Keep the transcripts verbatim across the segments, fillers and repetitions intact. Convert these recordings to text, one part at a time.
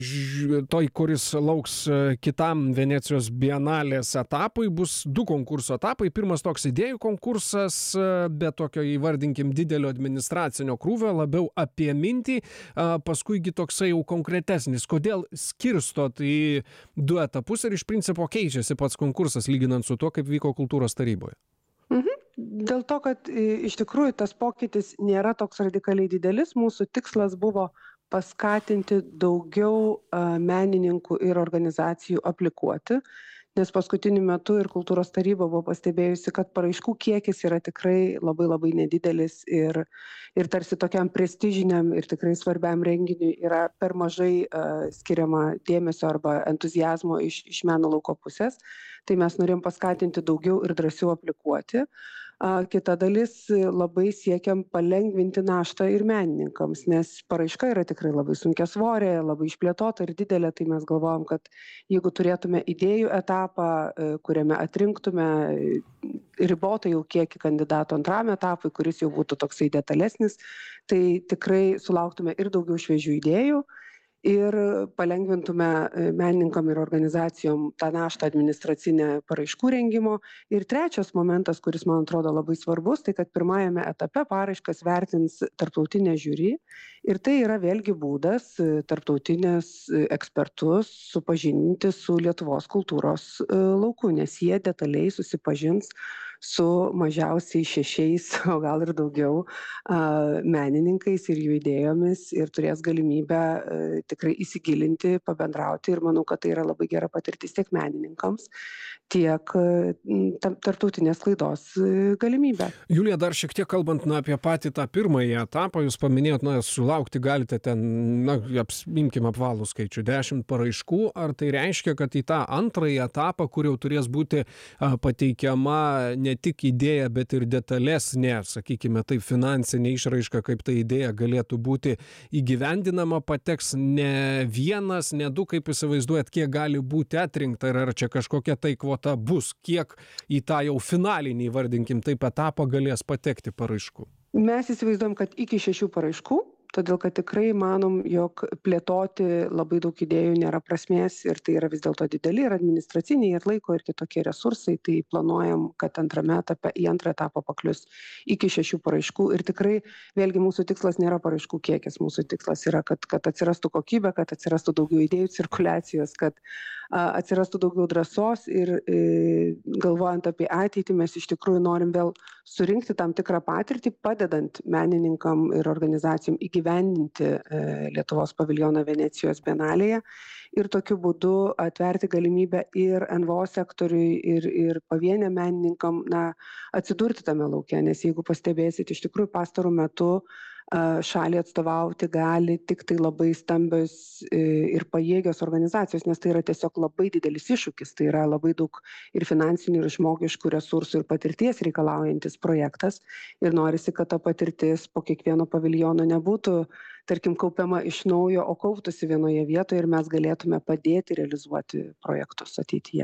ž toj, kuris lauks e, kitam Venecijos bienalės etapui, bus du konkurso etapai. Pirmas toks idėjų konkursas, e, be tokio įvardinkim didelio administracinio krūvio, labiau apie mintį, a, paskuigi toksai jau konkretesnis. Kodėl skirstot į du etapus ir iš principo keičiasi pats konkursas, lyginant su tuo, kaip vyko kultūros taryboje? Mhm. Dėl to, kad i, iš tikrųjų tas pokytis nėra toks radikaliai didelis, mūsų tikslas buvo paskatinti daugiau a, menininkų ir organizacijų aplikuoti, nes paskutiniu metu ir kultūros taryba buvo pastebėjusi, kad paraiškų kiekis yra tikrai labai labai nedidelis ir, ir tarsi tokiam prestižiniam ir tikrai svarbiam renginiui yra per mažai a, skiriama dėmesio arba entuzijazmo iš, iš meno lauko pusės. Tai mes norėjom paskatinti daugiau ir drąsiau aplikuoti. A, kita dalis e, labai siekiam palengvinti naštą ir menininkams, nes paraiška yra tikrai labai sunkiasvorė, labai išplėtota ir didelė, tai mes galvojam, kad jeigu turėtume idėjų etapą, e, kuriame atrinktume e, ribotą jau kiekį kandidatų antram etapui, kuris jau būtų toksai detalesnis, tai tikrai sulauktume ir daugiau šviežių idėjų ir palengvintume e, menininkam ir organizacijom tą naštą administracinę paraiškų rengimo. Ir trečias momentas, kuris man atrodo labai svarbus, tai kad pirmajame etape paraiškas vertins tarptautinė žiūri ir tai yra vėlgi būdas e, tarptautinės e, ekspertus supažindinti su Lietuvos kultūros e, lauku, nes jie detaliai susipažins su mažiausiai šešiais, o gal ir daugiau a, menininkais ir jų idėjomis ir turės galimybę e, tikrai įsigilinti, pabendrauti ir manau, kad tai yra labai gera patirtis tiek menininkams, tiek e, tam- tarptautinės sklaidos e, galimybė. Julija, dar šiek tiek kalbant na, apie patį tą pirmąjį etapą, jūs paminėjot, na, sulaukti galite ten, na, aps- imkim apvalų skaičių, dešimt paraiškų, ar tai reiškia, kad į tą antrąjį etapą, kur jau turės būti a, pateikiama ne tik idėja, bet ir detalesnė, sakykime, tai finansinė išraiška, kaip ta idėja galėtų būti įgyvendinama, pateks ne vienas, ne du, kaip įsivaizduojat, kiek gali būti atrinkta ir ar čia kažkokia tai kvota bus, kiek į tą jau finalinį, vardinkim taip, etapą galės patekti paraiškų? Mes įsivaizduojam, kad iki šešių paraiškų, todėl kad tikrai manom, jog plėtoti labai daug idėjų nėra prasmės ir tai yra vis dėlto dideli ir administraciniai, ir laiko, ir kitokie resursai, tai planuojam, kad antrame etape, į antrą etapą paklius iki šešių paraiškų ir tikrai vėlgi mūsų tikslas nėra paraiškų kiekis, mūsų tikslas yra, kad, kad atsirastų kokybė, kad atsirastų daugiau idėjų cirkuliacijos, kad a, atsirastų daugiau drąsos ir e, galvojant apie ateitį, mes iš tikrųjų norim vėl surinkti tam tikrą patirtį, padedant menininkam ir organizacijom įgyvendinti e, Lietuvos paviljoną Venecijos bienalėje ir tokiu būdu atverti galimybę ir N V O sektoriui, ir, ir pavieniam menininkam na, atsidurti tame lauke, nes jeigu pastebėsit, iš tikrųjų pastarų metu a, šalį atstovauti gali tik tai labai stambios e, ir pajėgios organizacijos, nes tai yra tiesiog labai didelis iššūkis, tai yra labai daug ir finansinių, ir žmogiškų resursų, ir patirties reikalaujantis projektas ir norisi, kad ta patirtis po kiekvieno paviljono nebūtų, tarkim, kaupiama iš naujo, o kauptųsi vienoje vietoje ir mes galėtume padėti realizuoti projektus ateityje.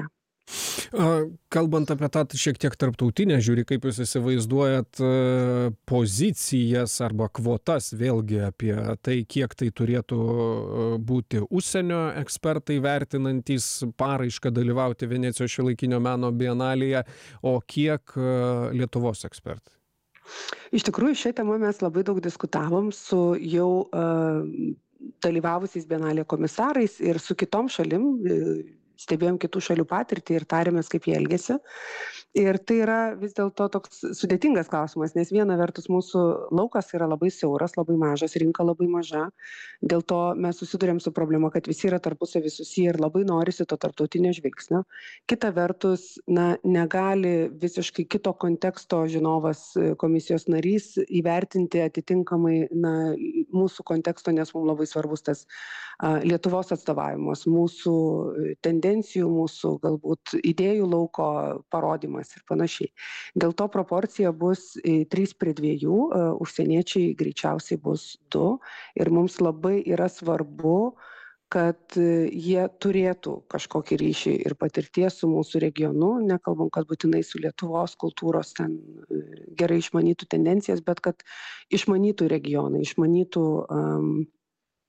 A, Kalbant apie tą šiek tiek tarptautinę žiūrį, kaip jūs įsivaizduojat e, pozicijas arba kvotas, vėlgi apie tai, kiek tai turėtų e, būti užsienio ekspertai vertinantys paraišką dalyvauti Venecijos šiuolaikinio meno bienalėje, o kiek e, Lietuvos ekspertai? Iš tikrųjų, šią temą mes labai daug diskutavom su jau uh, dalyvavusiais bienalėje komisarais ir su kitom šalim, e, stebėjom kitų šalių patirtį ir tarėmės, kaip jie elgėsi. Ir tai yra vis dėlto toks sudėtingas klausimas, nes viena vertus mūsų laukas yra labai siauras, labai mažas, rinka labai maža. Dėl to mes susidurėm su problema, kad visi yra tarpusavy susiję ir labai norisi to tarptautinio žvilgsnio. Kita vertus, na, negali visiškai kito konteksto žinovas, e, komisijos narys įvertinti atitinkamai na, mūsų konteksto, nes mums labai svarbus tas a, Lietuvos atstovavimas, mūsų e, tendencijų, mūsų galbūt idėjų lauko parodimas ir panašiai. Dėl to proporcija bus e, trys prie dviejų, e, užsieniečiai greičiausiai bus du ir mums labai yra svarbu, kad e, jie turėtų kažkokį ryšį ir patirties su mūsų regionu, nekalbam, kad būtinai su Lietuvos kultūros ten e, gerai išmanytų tendencijas, bet kad išmanytų regioną, išmanytų um,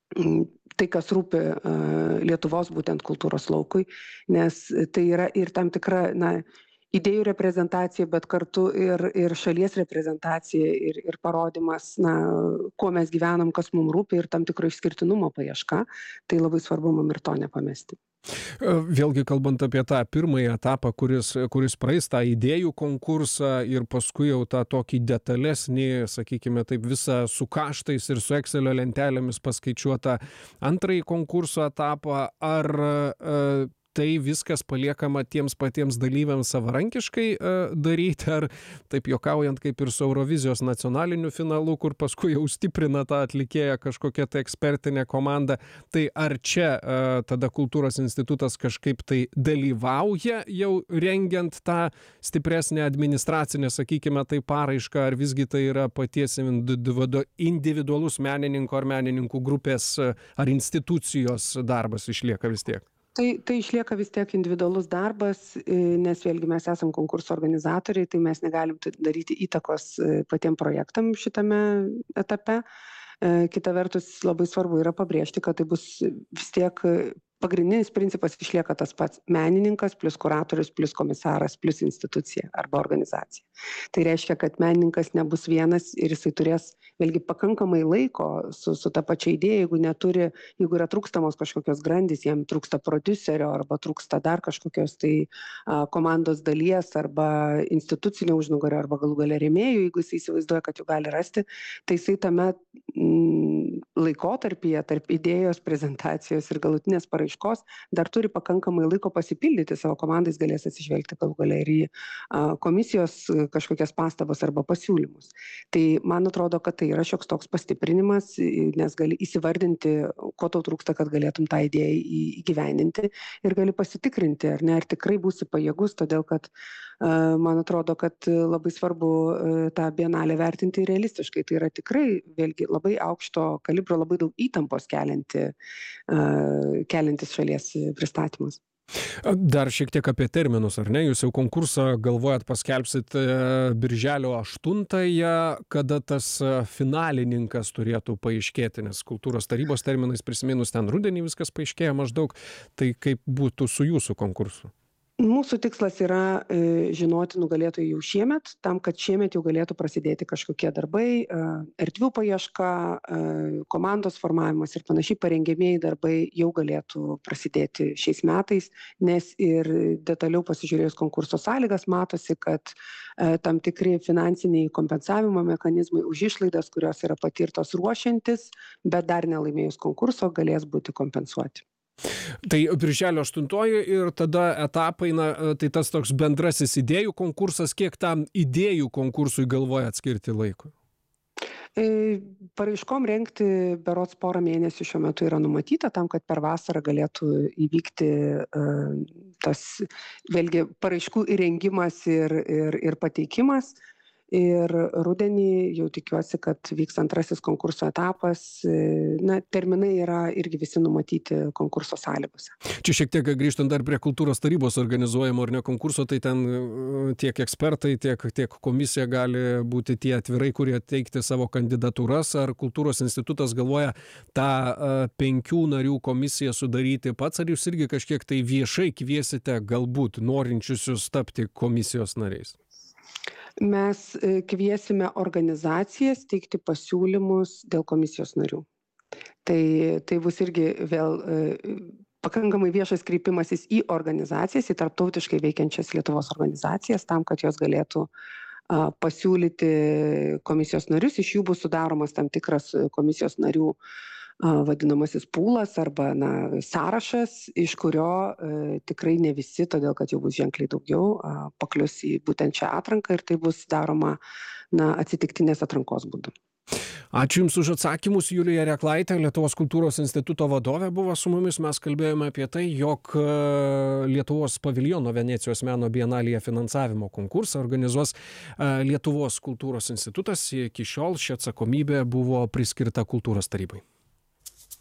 tai, kas rūpi Lietuvos būtent kultūros laukui, nes tai yra ir tam tikra, na, idėjų reprezentacija, bet kartu ir, ir šalies reprezentacija ir, ir parodymas, na, kuo mes gyvenam, kas mums rūpi ir tam tikro išskirtinumo paieška. Tai labai svarbu mums ir to nepamesti. Vėlgi kalbant apie tą pirmąjį etapą, kuris, kuris praeis tą idėjų konkursą ir paskui jau tą tokį detalesnį, sakykime taip, visą su kaštais ir su Excelio lentelėmis paskaičiuotą antrąjį konkurso etapą, ar e, tai viskas paliekama tiems patiems dalyviams savarankiškai e, daryti, ar taip juokaujant kaip ir su Eurovizijos nacionaliniu finalu, kur paskui jau stiprina tą atlikėją kažkokia tai ekspertinė komanda. Tai ar čia e, tada kultūros institutas kažkaip tai dalyvauja jau rengiant tą stipresnę administracinę, sakykime, tai paraišką, ar visgi tai yra paties individualus menininko ar menininkų grupės ar institucijos darbas išlieka vis tiek? Tai, tai išlieka vis tiek individualus darbas, nes vėlgi mes esam konkurso organizatoriai, tai mes negalim daryti įtakos patiem projektam šitame etape. Kita vertus, labai svarbu yra pabrėžti, kad tai bus vis tiek pagrindinis principas išlieka tas pats - menininkas plus kuratorius plus komisaras plus institucija arba organizacija. Tai reiškia, kad menininkas nebus vienas ir jisai turės vėlgi pakankamai laiko su, su ta pačia idėja, jeigu neturi, jeigu yra trūkstamos kažkokios grandys, jam trūksta prodiuserio arba trūksta dar kažkokios tai a, komandos dalies arba institucinio užnugario arba galų gale rėmėjų, jeigu jisai įsivaizduoja, kad jų gali rasti, tai jisai tame mm, laikotarpyje tarp idėjos, prezentacijos ir galutinės paraiškos dar turi pakankamai laiko pasipildyti savo komandais, galės atsižvelgti galų gale ir į a, komisijos kažkokias pastabas arba pasiūlymus. Tai man atrodo, kad tai yra šioks toks pastiprinimas, nes gali įsivardinti, ko tau trūksta, kad galėtum tą idėją įgyvendinti ir gali pasitikrinti, ar ne, ar tikrai būsi pajėgus, todėl kad uh, man atrodo, kad labai svarbu uh, tą bienalę vertinti realistiškai. Tai yra tikrai vėlgi labai aukšto kalibro, labai daug įtampos kelianti, uh, keliantis šalies pristatymas. Dar šiek tiek apie terminus, ar ne? Jūs jau konkursą galvojat paskelbsit birželio aštuntąją, kada tas finalininkas turėtų paaiškėti, nes kultūros tarybos terminais prisiminus ten rudenį viskas paaiškėja maždaug, tai kaip būtų su jūsų konkursu? Mūsų tikslas yra e, žinoti nugalėtojų jau šiemet, tam, kad šiemet jau galėtų prasidėti kažkokie darbai, e, erdvių paieška, e, komandos formavimas ir panašiai parengiamieji darbai jau galėtų prasidėti šiais metais, nes ir detaliau pasižiūrėjus konkurso sąlygas matosi, kad e, tam tikri finansiniai kompensavimo mechanizmai už išlaidas, kurios yra patirtos ruošiantis, bet dar nelaimėjus konkurso, galės būti kompensuoti. Tai birželio aštuntoji ir tada etapai, na, tai tas toks bendrasis idėjų konkursas, kiek tam idėjų konkursui galvoja atskirti laiko? Paraiškom rengti berods porą mėnesių šiuo metu yra numatyta tam, kad per vasarą galėtų įvykti tas vėlgi paraiškų įrengimas ir, ir, ir pateikimas. Ir rudenį jau tikiuosi, kad vyks antrasis konkurso etapas. Na, terminai yra irgi visi numatyti konkurso sąlygose. Čia šiek tiek grįžtant dar prie kultūros tarybos organizuojamo ar ne konkurso, tai ten tiek ekspertai, tiek, tiek komisija gali būti tie atvirai, kurie teikti savo kandidatūras, ar kultūros institutas galvoja tą penkių narių komisiją sudaryti pats, ar jūs irgi kažkiek tai viešai kviesite galbūt norinčiusius tapti komisijos nariais? Mes kviesime organizacijas teikti pasiūlymus dėl komisijos narių. Tai, tai bus irgi vėl pakankamai viešas kreipimasis į organizacijas, į tarptautiškai veikiančias Lietuvos organizacijas, tam, kad jos galėtų pasiūlyti komisijos narius. Iš jų bus sudaromas tam tikras komisijos narių vadinamasis pūlas arba na, sąrašas, iš kurio e, tikrai ne visi, todėl kad jau bus ženkliai daugiau, a, paklius į būtent šią atranką ir tai bus daroma na, atsitiktinės atrankos būdu. Ačiū Jums už atsakymus. Julija Reklaitė, Lietuvos kultūros instituto vadovė, buvo su mumis. Mes kalbėjome apie tai, jog Lietuvos paviljono Venecijos meno bienalėje finansavimo konkursą organizuos Lietuvos kultūros institutas. Iki šiol ši atsakomybė buvo priskirta kultūros tarybai.